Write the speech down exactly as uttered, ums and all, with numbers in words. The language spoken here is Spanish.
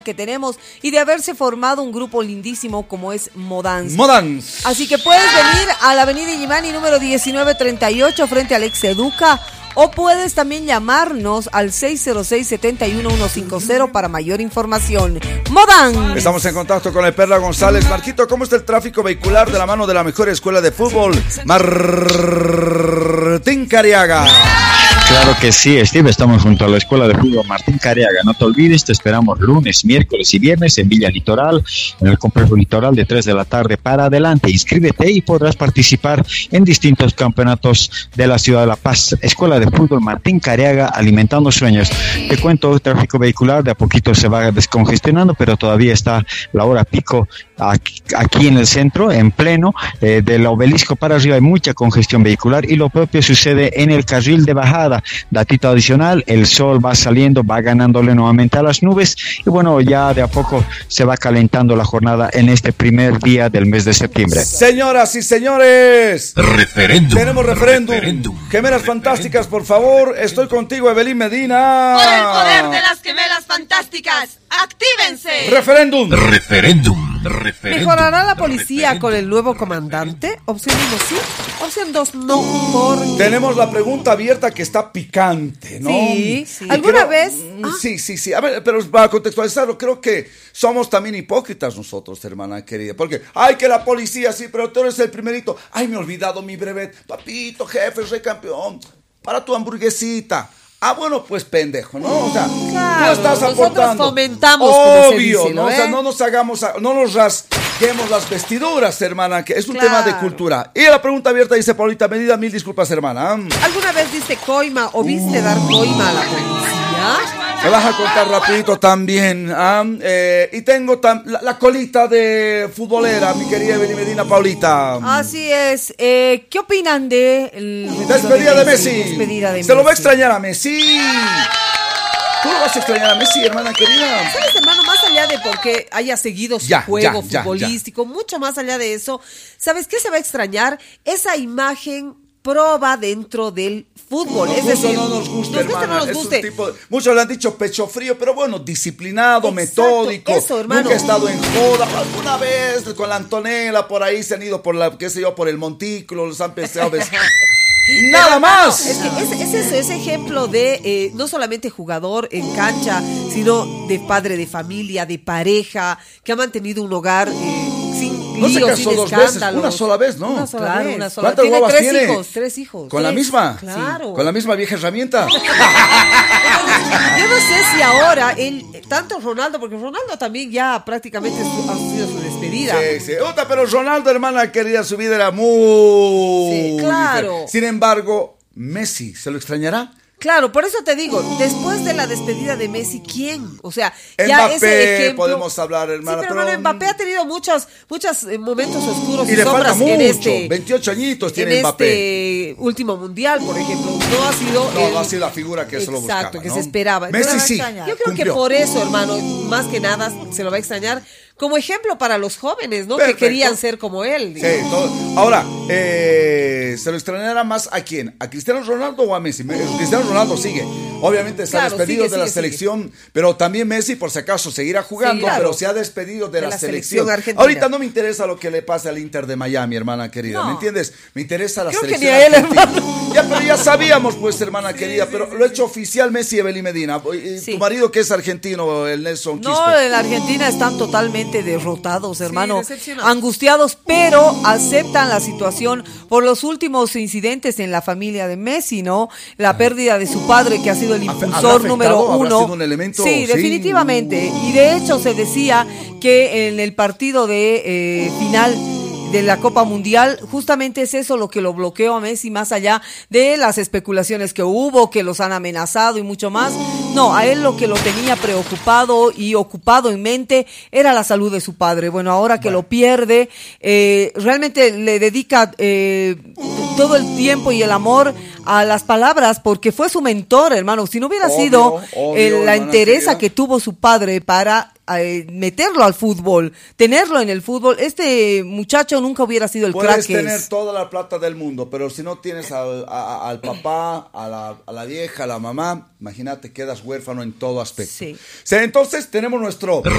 que tenemos y de haberse formado un grupo lindísimo como es Modans. Modans. Así que puedes venir a la avenida Illimani número diecinueve treinta y ocho frente al Ex Educa, o puedes también llamarnos al seis cero seis, siete uno, uno cinco cero para mayor información. Modans. Estamos en contacto con el Perla González. Marquito, ¿cómo está el tráfico vehicular de la mano de la mejor escuela de fútbol, Martín Cariaga? Claro que sí, Steve, estamos junto a la Escuela de Fútbol Martín Cariaga. No te olvides, te esperamos lunes, miércoles y viernes en Villa Litoral, en el complejo Litoral de tres de la tarde para adelante. Inscríbete y podrás participar en distintos campeonatos de la ciudad de La Paz. Escuela de Fútbol Martín Cariaga, alimentando sueños. Te cuento, el tráfico vehicular de a poquito se va descongestionando, pero todavía está la hora pico aquí, aquí en el centro, en pleno, eh, del Obelisco para arriba hay mucha congestión vehicular, y lo propio sucede en el carril de bajada. Datito adicional, el sol va saliendo, va ganándole nuevamente a las nubes, y bueno, ya de a poco se va calentando la jornada en este primer día del mes de septiembre. Señoras y señores, referéndum. Tenemos referéndum. referéndum. Gemelas referéndum. Fantásticas, por favor, estoy contigo, Evelyn Medina. Por el poder de las gemelas fantásticas, actívense. Referéndum. Referéndum. ¿Mejorará la policía referéndum. con el nuevo comandante? Opción uno sí, opción dos no. Por... Tenemos la pregunta abierta que está picante, ¿no? Sí, sí. ¿Alguna creo, vez? Ah. Sí, sí, sí. A ver, pero para contextualizarlo, creo que somos también hipócritas nosotros, hermana querida. Porque, ay, que la policía, sí, pero tú eres el primerito. Ay, me he olvidado mi brevet. Papito, jefe, rey campeón. Para tu hamburguesita. Ah, bueno, pues pendejo, ¿no? O sea, claro, tú estás aportando. Nosotros fomentamos, obvio, como se dice, ¿no? ¿no? O sea, no nos hagamos, no nos rasguemos las vestiduras, hermana, que es un claro. tema de cultura. Y la pregunta abierta dice Paulita Medina, mil disculpas, hermana. ¿Alguna vez diste coima o viste dar coima a la policía? Me vas a contar rapidito también. ¿ah? Eh, y tengo tam- la, la colita de futbolera, mi querida Evelyn Medina, Paulita. Así es. Eh, ¿Qué opinan de el Despedida de Messi? Despedida de Se Messi. lo va a extrañar a Messi. ¿Tú lo vas a extrañar a Messi, hermana querida? ¿Sabes, hermano? Más allá de porque haya seguido su ya, juego ya, futbolístico, ya, ya. mucho más allá de eso, ¿sabes qué se va a extrañar? Esa imagen proba dentro del fútbol. No, es no, decir, no nos gusta, nos gusta, hermana. no nos guste. Es un tipo, muchos le han dicho pecho frío, pero bueno, disciplinado, exacto, metódico. Eso, hermano. Nunca ha estado en joda. Alguna vez con la Antonella por ahí se han ido por la, qué sé yo, por el montículo, los han pensado. Nada más. Es que es, es eso, ese ejemplo de eh, no solamente jugador en cancha, sino de padre de familia, de pareja, que ha mantenido un hogar eh, sin no líos, se casó sin dos escándalos. veces, una sola vez, ¿no? Una sola claro, vez. Una sola. ¿Cuántas Tiene guaguas tres tiene? hijos, tres hijos. ¿Con tres. la misma? Claro. ¿Con la misma vieja herramienta? Yo no sé si ahora él, tanto Ronaldo, porque Ronaldo también ya prácticamente su, ha sido su despedida. Sí, sí. Otra, pero Ronaldo, hermana querida, su vida era muy... Sí, claro. diferente. Sin embargo, Messi, ¿se lo extrañará? Claro, por eso te digo, después de la despedida de Messi, ¿quién? O sea, ya Mbappé, ese ejemplo... podemos hablar, hermana. Sí, pero, pero bueno, Mbappé ha tenido muchos, muchos eh, momentos oscuros y, y le sombras falta mucho. en este... veintiocho añitos tiene en Mbappé. este último mundial, por ejemplo. No ha sido... No, el... no ha sido la figura que se lo buscaba. Exacto, que ¿no? se esperaba. Messi Entonces, sí, yo creo cumplió. que por eso, hermano, más que nada se lo va a extrañar como ejemplo para los jóvenes, ¿no? Perfecto. Que querían ser como él. Sí, todo. Ahora, eh, ¿se lo extrañará más a quién? ¿A Cristiano Ronaldo o a Messi? Cristiano Ronaldo sigue. Obviamente está claro, despedido sigue, de la sigue, selección, sigue. pero también Messi, por si acaso, seguirá jugando, Sí, claro. pero se ha despedido de, de la, la selección. selección Ahorita no me interesa lo que le pase al Inter de Miami, hermana querida, no. ¿me entiendes? Me interesa la Creo selección que ni a él, argentina. Ya, pero ya sabíamos, pues, hermana sí, querida, sí, pero sí, lo ha sí. hecho oficial Messi y Evelyn Medina. Y Sí. tu marido, que es argentino, el Nelson Quispe. No, en Argentina están totalmente derrotados, hermano, sí, angustiados, pero aceptan la situación por los últimos incidentes en la familia de Messi, ¿no? La pérdida de su padre, que ha sido el impulsor número uno. ¿Habrá sido un elemento? Sí, sí, definitivamente. Y de hecho se decía que en el partido de eh, final de la Copa Mundial, justamente es eso lo que lo bloqueó a Messi, más allá de las especulaciones que hubo, que los han amenazado y mucho más. No, a él lo que lo tenía preocupado y ocupado en mente era la salud de su padre. Bueno, ahora que bueno. lo pierde, eh, realmente le dedica eh, todo el tiempo y el amor a las palabras, porque fue su mentor, hermano. Si no hubiera obvio, sido obvio, eh, la entereza querida. que tuvo su padre para eh, meterlo al fútbol, tenerlo en el fútbol, este muchacho nunca hubiera sido el Puedes crack que tener es. toda la plata del mundo, pero si no tienes al, a- al papá, a la, a la vieja, a la mamá, imagínate, quedas huérfano en todo aspecto. Sí. Sí, entonces tenemos nuestro